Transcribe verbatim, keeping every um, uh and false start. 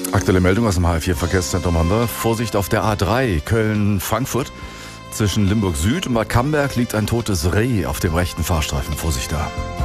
Aktuelle Meldung aus dem H F vier Verkehrszentrum haben wir. Vorsicht auf der A drei Köln-Frankfurt. Zwischen Limburg Süd und Bad Camberg liegt ein totes Reh auf dem rechten Fahrstreifen. Vorsicht da.